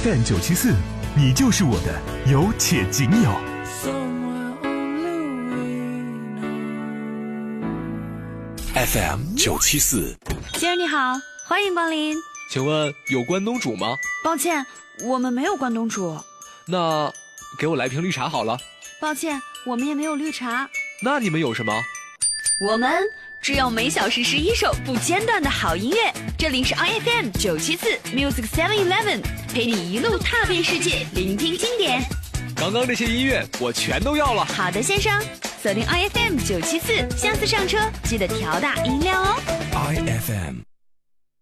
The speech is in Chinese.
FM 974，你就是我的有且仅有。FM 974， 先生你好，欢迎光临。 请问有关东煮吗？ 抱歉，我们没有关东煮。 那给我来瓶绿茶好了。 抱歉，我们也没有绿茶。 那你们有什么？ 我们只有每小时11首不间断的好音乐。这里是 IFM 974 Music 711，陪你一路踏遍世界，聆听经典。 刚刚这些音乐我全都要了。 好的，先生，锁定 IFM 974，下次上车记得调大音量哦。 IFM